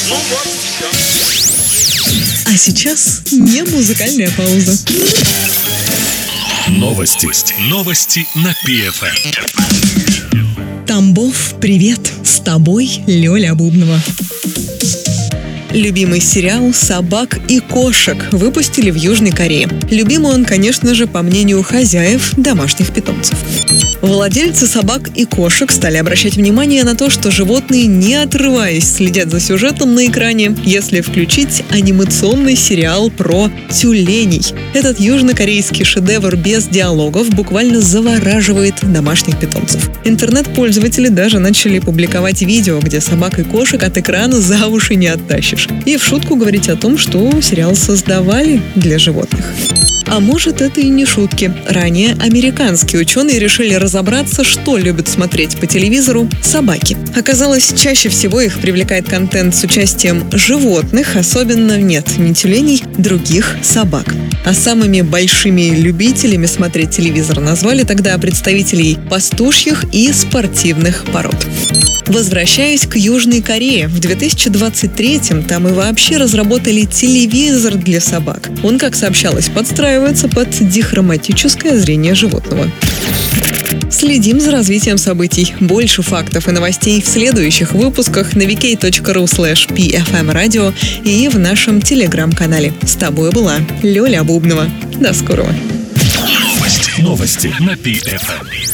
Ну вот, все. А сейчас не музыкальная пауза. Новости на ПФМ. Тамбов, привет! С тобой Лёля Бубнова. Любимый сериал «Собак и кошек» выпустили в Южной Корее. Любимый он, конечно же, по мнению хозяев домашних питомцев. Владельцы собак и кошек стали обращать внимание на то, что животные, не отрываясь, следят за сюжетом на экране, если включить анимационный сериал про тюленей. Этот южнокорейский шедевр без диалогов буквально завораживает домашних питомцев. Интернет-пользователи даже начали публиковать видео, где собак и кошек от экрана за уши не оттащишь. И в шутку говорить о том, что сериал создавали для животных. А может, это и не шутки. Ранее американские ученые решили разобраться, что любят смотреть по телевизору собаки. Оказалось, чаще всего их привлекает контент с участием животных, особенно не тюленей, других собак. А самыми большими любителями смотреть телевизор назвали тогда представителей пастушьих и спортивных пород. Возвращаясь к Южной Корее, в 2023-м там и вообще разработали телевизор для собак. Он, как сообщалось, подстраивается под дихроматическое зрение животного. Следим за развитием событий. Больше фактов и новостей в следующих выпусках на vk.ru/pfmradio и в нашем телеграм-канале. С тобой была Лёля Бубнова. До скорого. Новости на ПФМ.